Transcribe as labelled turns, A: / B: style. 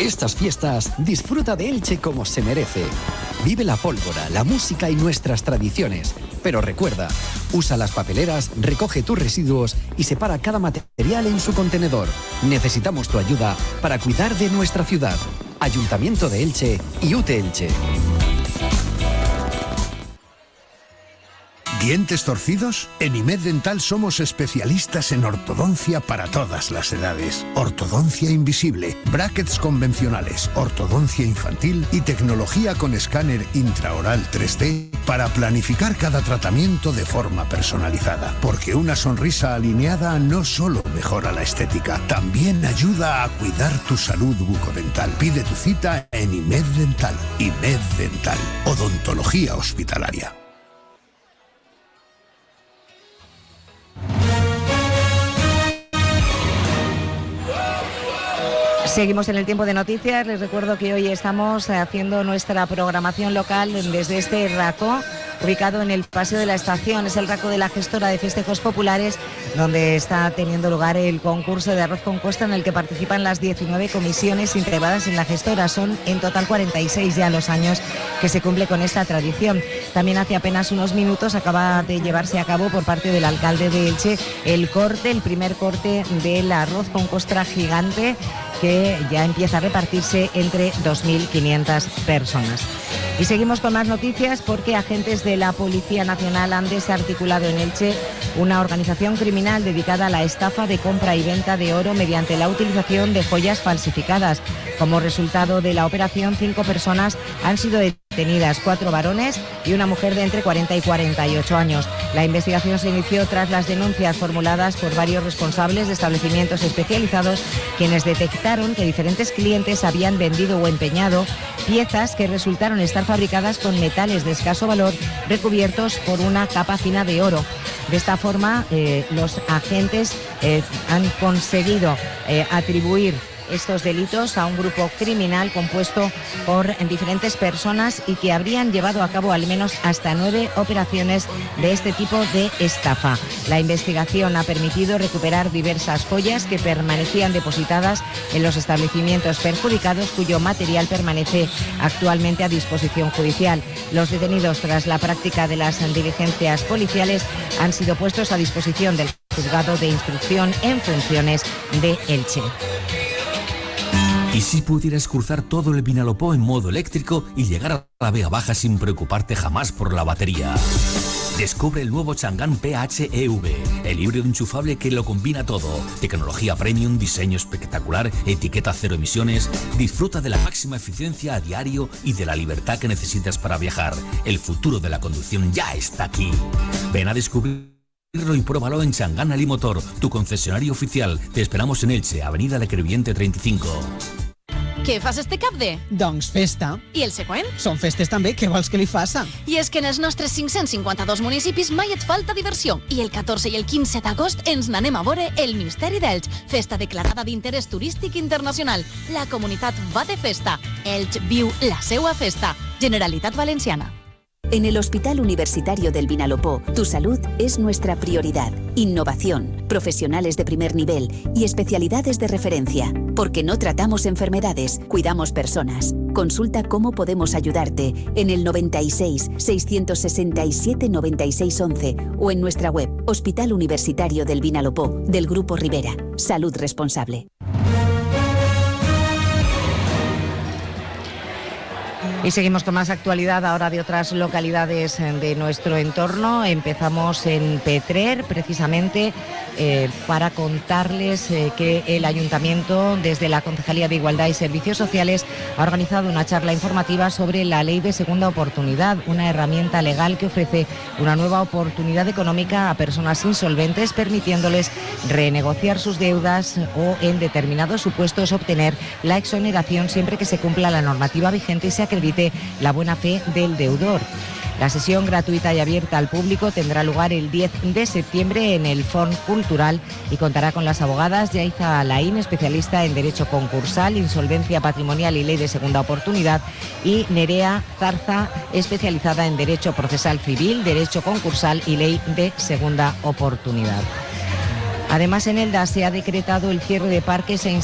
A: Estas fiestas, disfruta de Elche como se merece. Vive la pólvora, la música y nuestras tradiciones. Pero recuerda, usa las papeleras, recoge tus residuos y separa cada material en su contenedor. Necesitamos tu ayuda para cuidar de nuestra ciudad. Ayuntamiento de Elche y UTE Elche.
B: ¿Dientes torcidos? En IMED Dental somos especialistas en ortodoncia para todas las edades. Ortodoncia invisible, brackets convencionales, ortodoncia infantil y tecnología con escáner intraoral 3D para planificar cada tratamiento de forma personalizada. Porque una sonrisa alineada no solo mejora la estética, también ayuda a cuidar tu salud bucodental. Pide tu cita en IMED Dental. IMED Dental. Odontología hospitalaria.
C: Seguimos en el tiempo de noticias. Les recuerdo que hoy estamos haciendo nuestra programación local desde este RACO, ubicado en el Paseo de la Estación. Es el RACO de la gestora de festejos populares, donde está teniendo lugar el concurso de arroz con cuesta, en el que participan las 19 comisiones integradas en la gestora. Son en total 46 ya los años que se cumple con esta tradición. También hace apenas unos minutos acaba de llevarse a cabo por parte del alcalde de Elche el primer corte del arroz con costra gigante, que ya empieza a repartirse entre 2.500 personas. Y seguimos con más noticias, porque agentes de la Policía Nacional han desarticulado en Elche una organización criminal dedicada a la estafa de compra y venta de oro mediante la utilización de joyas falsificadas. Como resultado de la operación, 5 personas han sido detenidas, 4 varones y una mujer de entre 40 y 48 años. La investigación se inició tras las denuncias formuladas por varios responsables de establecimientos especializados, quienes detectaron que diferentes clientes habían vendido o empeñado piezas que resultaron estar fabricadas con metales de escaso valor recubiertos por una capa fina de oro. De esta forma, los agentes han conseguido atribuir estos delitos a un grupo criminal compuesto por diferentes personas y que habrían llevado a cabo al menos hasta 9 operaciones de este tipo de estafa. La investigación ha permitido recuperar diversas joyas que permanecían depositadas en los establecimientos perjudicados, cuyo material permanece actualmente a disposición judicial. Los detenidos, tras la práctica de las diligencias policiales, han sido puestos a disposición del Juzgado de Instrucción en Funciones de Elche.
D: ¿Y si pudieras cruzar todo el Vinalopó en modo eléctrico y llegar a la Vega Baja sin preocuparte jamás por la batería? Descubre el nuevo Chang'an PHEV, el híbrido enchufable que lo combina todo. Tecnología premium, diseño espectacular, etiqueta cero emisiones. Disfruta de la máxima eficiencia a diario y de la libertad que necesitas para viajar. El futuro de la conducción ya está aquí. Ven a descubrirlo y pruébalo en Chang'an Alimotor, tu concesionario oficial. Te esperamos en Elche, Avenida La Crevillente 35.
E: Què fas este cap de?
F: Doncs festa.
E: I el següent?
F: Són festes també, què vols que li faça?
E: I és que en els nostres 552 municipis mai et falta diversió. I el 14 i el 15 d'agost ens n'anem a veure el Misteri d'Elx, festa declarada d'interès turístic internacional. La comunitat va de festa. Elx viu la seua festa. Generalitat Valenciana.
G: En el Hospital Universitario del Vinalopó, tu salud es nuestra prioridad. Innovación, profesionales de primer nivel y especialidades de referencia. Porque no tratamos enfermedades, cuidamos personas. Consulta cómo podemos ayudarte en el 96 667 96 11 o en nuestra web Hospital Universitario del Vinalopó, del Grupo Rivera. Salud responsable.
C: Y seguimos con más actualidad ahora de otras localidades de nuestro entorno. Empezamos en Petrer, precisamente para contarles que el Ayuntamiento, desde la Concejalía de Igualdad y Servicios Sociales, ha organizado una charla informativa sobre la Ley de Segunda Oportunidad, una herramienta legal que ofrece una nueva oportunidad económica a personas insolventes, permitiéndoles renegociar sus deudas o, en determinados supuestos, obtener la exoneración siempre que se cumpla la normativa vigente y se acredite la buena fe del deudor. La sesión, gratuita y abierta al público, tendrá lugar el 10 de septiembre en el Fòrum Cultural y contará con las abogadas Yaiza Alain, especialista en Derecho Concursal, Insolvencia Patrimonial y Ley de Segunda Oportunidad, y Nerea Zarza, especializada en Derecho Procesal Civil, Derecho Concursal y Ley de Segunda Oportunidad. Además, en Elda se ha decretado el cierre de parques e